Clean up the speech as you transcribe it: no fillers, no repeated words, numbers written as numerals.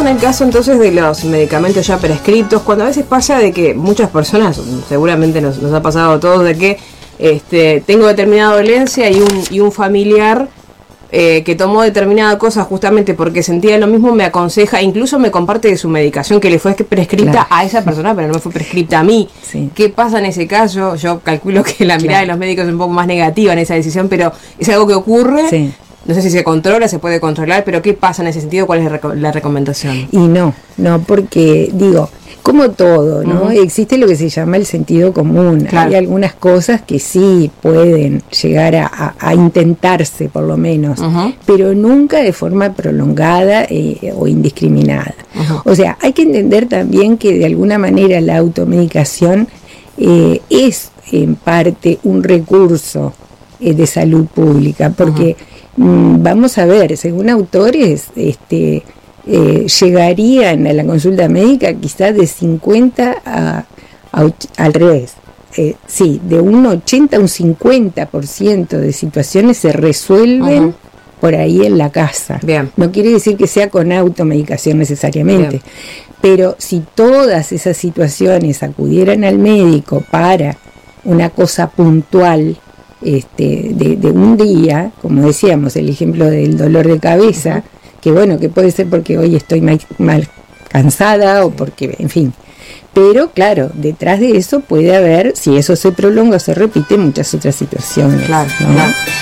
en el caso entonces de los medicamentos ya prescriptos, cuando a veces pasa de que muchas personas, seguramente nos ha pasado a todos, de que tengo determinada dolencia y un familiar que tomó determinada cosa justamente porque sentía lo mismo, me aconseja, incluso me comparte de su medicación que le fue prescripta, claro, a esa persona, pero no me fue prescripta a mí. Sí. ¿Qué pasa en ese caso? Yo calculo que la mirada, claro, de los médicos es un poco más negativa en esa decisión, pero es algo que ocurre. Sí. No sé si se controla, se puede controlar, pero ¿qué pasa en ese sentido? ¿Cuál es la recomendación? Y no, porque digo, como todo, ¿no? Uh-huh. Existe lo que se llama el sentido común. Claro. Hay algunas cosas que sí pueden llegar a intentarse, por lo menos, uh-huh, pero nunca de forma prolongada o indiscriminada. Uh-huh. O sea, hay que entender también que de alguna manera la automedicación es en parte un recurso de salud pública, porque vamos a ver, según autores, llegarían a la consulta médica quizás de 50 al revés. Sí, de un 80 a un 50% de situaciones se resuelven, uh-huh, por ahí en la casa. Bien. No quiere decir que sea con automedicación necesariamente. Bien. Pero si todas esas situaciones acudieran al médico para una cosa puntual, de un día, como decíamos, el ejemplo del dolor de cabeza, uh-huh, que bueno, que puede ser porque hoy estoy mal cansada, o porque, en fin, pero claro, detrás de eso puede haber, si eso se prolonga o se repite, muchas otras situaciones. Claro, ¿no? Claro.